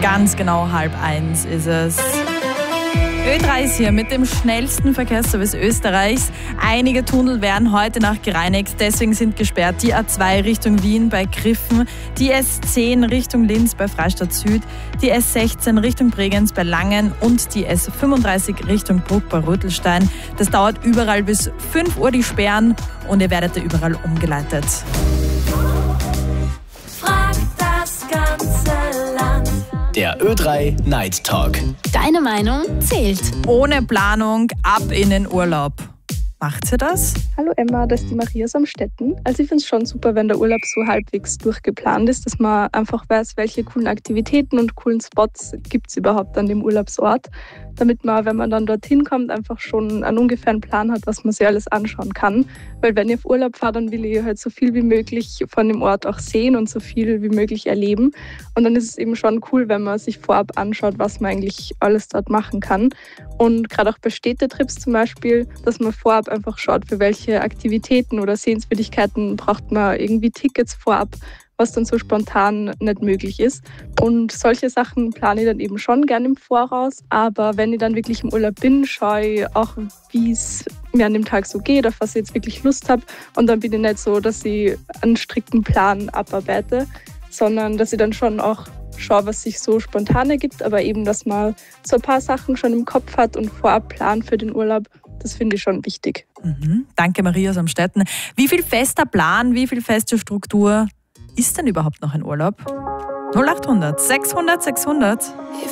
Ganz genau 12:30 ist es. Ö3 ist hier mit dem schnellsten Verkehrsservice Österreichs. Einige Tunnel werden heute Nacht gereinigt, deswegen sind gesperrt. Die A2 Richtung Wien bei Griffen, die S10 Richtung Linz bei Freistadt Süd, die S16 Richtung Bregenz bei Langen und die S35 Richtung Bruck bei Rötelstein. Das dauert überall bis 5 Uhr die Sperren und ihr werdet da überall umgeleitet. Der Ö3 Night Talk. Deine Meinung zählt. Ohne Planung ab in den Urlaub. Macht ihr das? Hallo Emma, das ist die Maria aus Amstetten. Also ich finde es schon super, wenn der Urlaub so halbwegs durchgeplant ist, dass man einfach weiß, welche coolen Aktivitäten und coolen Spots gibt es überhaupt an dem Urlaubsort, damit man, wenn man dann dorthin kommt, einfach schon einen ungefähren Plan hat, was man sich alles anschauen kann. Weil wenn ihr auf Urlaub fahrt, dann will ihr halt so viel wie möglich von dem Ort auch sehen und so viel wie möglich erleben. Und dann ist es eben schon cool, wenn man sich vorab anschaut, was man eigentlich alles dort machen kann. Und gerade auch bei Städtetrips zum Beispiel, dass man vorab einfach schaut, für welche Aktivitäten oder Sehenswürdigkeiten braucht man irgendwie Tickets vorab, was dann so spontan nicht möglich ist. Und solche Sachen plane ich dann eben schon gerne im Voraus. Aber wenn ich dann wirklich im Urlaub bin, schaue ich auch, wie es mir an dem Tag so geht, auf was ich jetzt wirklich Lust habe. Und dann bin ich nicht so, dass ich einen strikten Plan abarbeite, sondern dass ich dann schon auch schaue, was sich so spontan ergibt. Aber eben, dass man so ein paar Sachen schon im Kopf hat und vorab plant für den Urlaub. Das finde ich schon wichtig. Danke Maria aus Amstetten. Wie viel fester Plan, wie viel feste Struktur ist denn überhaupt noch ein Urlaub? 0800 600 600.